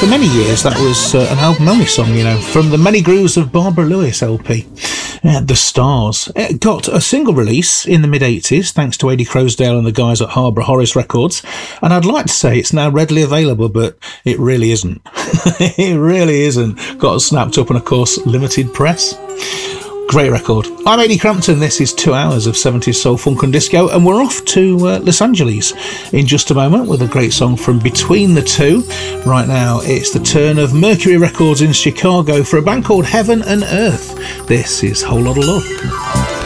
many years that was an album-only song, you know, from the Many Grooves of Barbara Lewis LP. The Stars. It got a single release in the mid-80s, thanks to Eddie Croasdale and the guys at Harborough Horace Records, and I'd like to say it's now readily available, but it really isn't. It really isn't. Got snapped up and, of course, limited press. Great record. I'm Eddie Crampton. This is 2 hours of 70s soul, funk and disco, and we're off to Los Angeles in just a moment with a great song from Between the Two. Right now, it's the turn of Mercury Records in Chicago for a band called Heaven and Earth. This is Whole Lotta Love.